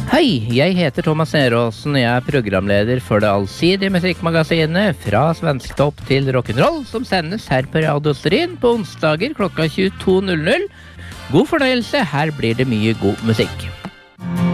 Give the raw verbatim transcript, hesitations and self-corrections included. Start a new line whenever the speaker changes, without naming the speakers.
Hei, jeg heter Thomas Neråsen, og jeg er programleder for det allsidige musikkmagasinet Fra Svensktopp til Rock'n'Roll, som sendes her på Radio Stryn på onsdager klokka tjueto null null. God fornøyelse, her blir det mye god musikk.